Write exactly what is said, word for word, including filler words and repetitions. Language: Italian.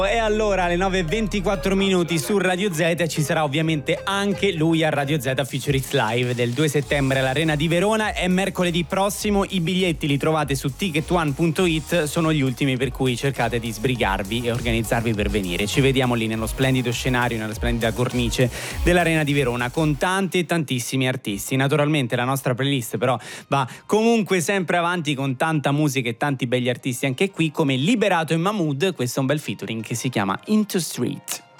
E allora alle nove e ventiquattro minuti su Radio Z ci sarà ovviamente anche lui a Radio Z Future Hits Live del due settembre all'Arena di Verona. È mercoledì prossimo, i biglietti li trovate su ticket one punto it, sono gli ultimi, per cui cercate di sbrigarvi e organizzarvi per venire. Ci vediamo lì nello splendido scenario, nella splendida cornice dell'Arena di Verona con tanti e tantissimi artisti. Naturalmente la nostra playlist però va comunque sempre avanti con tanta musica e tanti begli artisti anche qui, come Liberato e Mahmood. Questo è un bel featuring che si chiama Into Street.